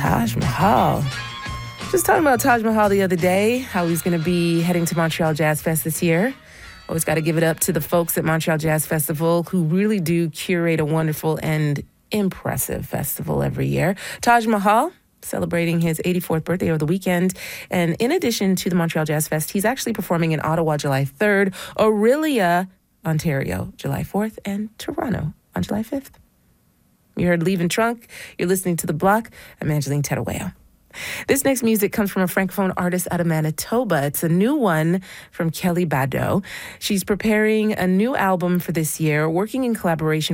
Taj Mahal. Just talking about Taj Mahal the other day, how he's going to be heading to Montreal Jazz Fest this year. Always got to give it up to the folks at Montreal Jazz Festival who really do curate a wonderful and impressive festival every year. Taj Mahal celebrating his 84th birthday over the weekend. And in addition to the Montreal Jazz Fest, he's actually performing in Ottawa July 3rd, Orillia, Ontario, July 4th, and Toronto on July 5th. You heard Leaving Trunk. You're listening to The Block. I'm Angeline Terueo. This next music comes from a Francophone artist out of Manitoba. It's a new one from Kelly Bado. She's preparing a new album for this year, working in collaboration